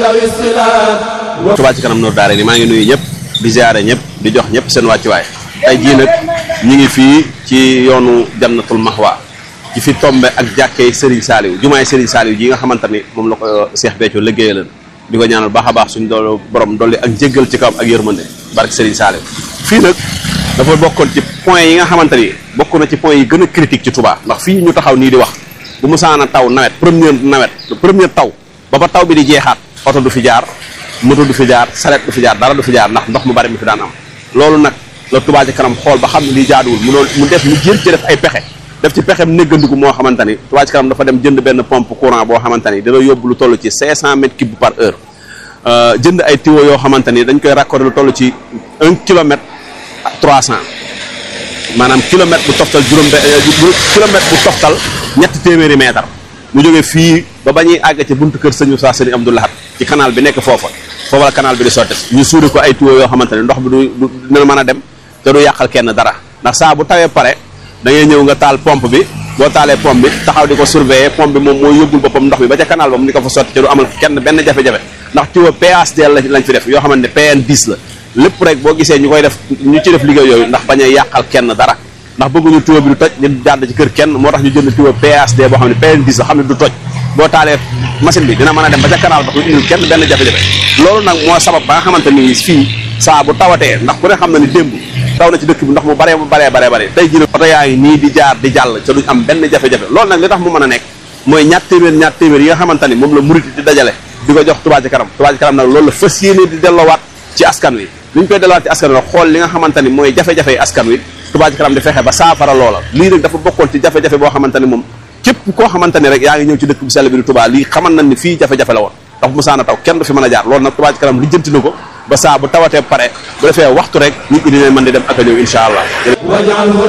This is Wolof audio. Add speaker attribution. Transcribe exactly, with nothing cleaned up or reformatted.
Speaker 1: Touba Ca Kanam Nour daara ni maa ngi nuyu ñëpp di ziare ñëpp di jox ñëpp seen wàccuwaay tey jii nag ñu ngi fii ci yoonu Jannatul Mahwa ci fi tombe ak jàkkee Serigne Saliou jumaay Serigne Saliou ji nga xamante ni moom la ko Cheikh Béthio liggéeyal di ko ñaanal baax a baax suñu doolu borom dolli ak njéggal ci kawam ak yërmande barke Serigne Saliou fii nag dafa bokkoon ci point yi nga xamante ni bokk na ci point yi gën a critique ci Touba ndax fii ñu taxaw nii di wax bu musaana taw nawet première nawet première taw ba ba taw bi di jeexaat oto du fi jaar moto du fi jaar saret du fi jaar dara du fi jaar ndax ndox mu bari mi fi daan am loolu nag la Touba Ca Kanam xool ba xam ne lii jaaduwul mu doon mu def mu jël ci def ay pexe def ci pexem néggandiku moo xamante ni Touba Ca Kanam dafa dem jënd benn pompe courant boo xamante ni dina yóbbu lu toll ci cinq cent mètres cubes par heure jënd ay tuyaux yoo xamante ni dañ koy raccorder lu toll ci un kilomètre trois cent maanaam kilomètre bu toftal juróom kilomètre bu toftal ñetti téeméeri mètre mu jógee fii ba ba ñuy àgg ci buntu kër sëñ Moussa Sëriñ Abdou Lahad ci canal bi nekk foofa foofa la canal bi di sotti ñu suuri ko ay tuyaux yoo xamante ne ndox bi du du dina mën a dem te du yàqal kenn dara ndax saa bu tawee pare da ngay ñëw nga taal pompe bi boo taalee pompe bi taxaw di ko surveiller pompe bi moom mooy yóbbul boppam ndox bi ba ca canal ba mu di ko fa sotti te du amal kenn benn jafe-jafe ndax tuyau P H D lañ fi def yoo xamante ne P N dix la lépp rek boo gisee ñu koy def ñu ci def liggéey yooyu ndax bañ a yàqal kenn dara ndax bëgguñu tuyau bi du toj di jàdd ci kër kenn moo tax ñu jënd tuyau P H D boo xam ne P N dix la xam ne du toj boo taalee machine bi dina mën a dem ba ca canal ba du indil kenn benn jafe-jafe loolu nag moo sabab ba nga xamante ni fii saa bu tawatee ndax ku ne xam na ni démb taw na ci dëkk bi ndox mu baree mu baree baree bare tey jii oto yaa ngi nii di jaar di jàll ca duñ am benn jafe-jafe loolu nag li tax mu mën a nekk mooy ñaat téeméer ñaat téeméer yi nga xamante ni moom la murit di dajale di ko jox Touba Ca Kanam Touba Ca Kanam nag loolu la fas yéene di delloowaat ci askan wi li ñu koy delloowaat ci askan wi nag xool li nga xamante ni mooy jafe-jafe yi askan wi Touba Ca Kanam di fexe ba saafara loola lii nag dafa bokkoon ci jafe-jafe boo xamante ni moom képp koo xamante ni rek yaa ngi ñëw ci dëkk bu sell bi di Touba lii xaman nañ ni fii jafe-jafe la woon ndax mu saana taw kenn du fi mën a jaar loolu nag Touba Ca Kanam lijjanti na ko ba saa bu tawatee pare bu defee waxtu rek nit ñi dinañ mën di dem ak a ñëw incha allah